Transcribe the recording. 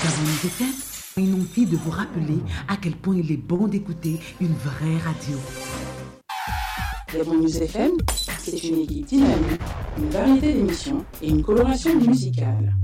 Gabon News FM, une envie de vous rappeler à quel point il est bon d'écouter une vraie radio. Gabon News FM, c'est une équipe dynamique, une variété d'émissions et une coloration musicale.